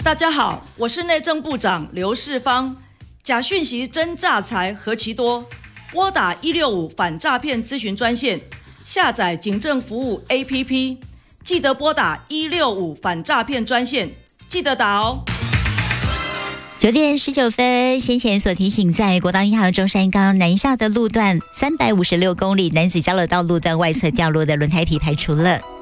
大家好，我是内政部长刘世芳。假讯息真诈财何其多，拨打165反诈骗咨询专线，下载警政服务 APP， 记得拨打165反诈骗专线，记得打哦。 9点19分，先前所提醒，在国道1号中山高南下的路段356公里男子交流道路段外侧掉落的轮胎皮排除了。